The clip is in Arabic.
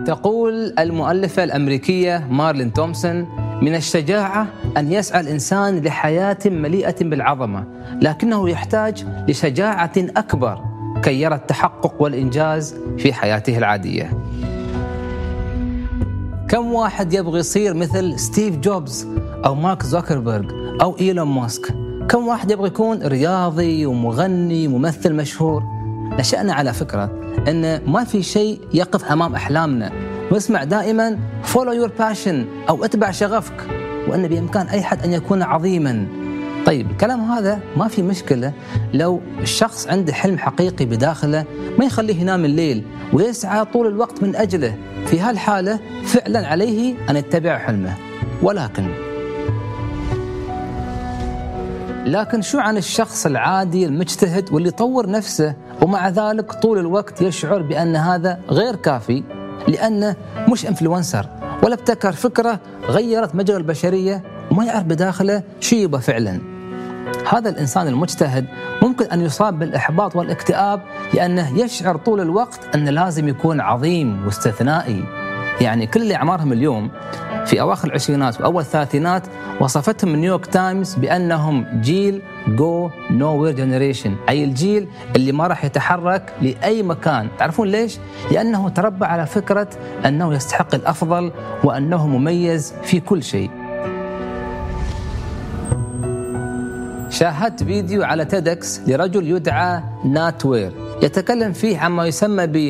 تقول المؤلفة الأمريكية مارلين تومسون: من الشجاعة أن يسعى الإنسان لحياة مليئة بالعظمة، لكنه يحتاج لشجاعة أكبر كي يرى التحقق والإنجاز في حياته العادية. كم واحد يبغى يصير مثل ستيف جوبز أو مارك زوكربيرغ أو إيلون ماسك؟ كم واحد يبغى يكون رياضي ومغني وممثل مشهور؟ نشأنا على فكرة أن ما في شيء يقف أمام أحلامنا، ونسمع دائما follow your passion أو اتبع شغفك، وأن بإمكان أي حد أن يكون عظيما. طيب الكلام هذا ما في مشكلة لو الشخص عنده حلم حقيقي بداخله ما يخليه ينام الليل ويسعى طول الوقت من أجله. في هالحالة فعلا عليه أن يتبع حلمه. لكن شو عن الشخص العادي المجتهد واللي يطور نفسه ومع ذلك طول الوقت يشعر بأن هذا غير كافي، لأنه مش إنفلونسر ولا ابتكر فكرة غيرت مجرى البشرية وما يعرف بداخله شو يبغى فعلا؟ هذا الإنسان المجتهد ممكن أن يصاب بالإحباط والاكتئاب، لأنه يشعر طول الوقت أنه لازم يكون عظيم واستثنائي. يعني كل اللي أعمارهم اليوم في أواخر العشرينات وأول الثلاثينات وصفتهم نيويورك تايمز بأنهم جيل Go Nowhere Generation، أي الجيل اللي ما راح يتحرك لأي مكان. تعرفون ليش؟ لأنه تربى على فكرة أنه يستحق الأفضل وأنه مميز في كل شيء. شاهدت فيديو على تيدكس لرجل يدعى نات وير يتكلم فيه عما يسمى